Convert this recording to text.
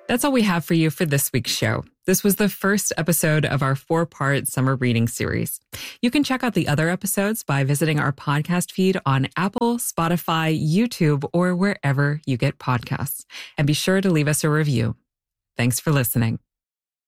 That's all we have for you for this week's show. This was the first episode of our 4-part summer reading series. You can check out the other episodes by visiting our podcast feed on Apple, Spotify, YouTube, or wherever you get podcasts. And be sure to leave us a review. Thanks for listening.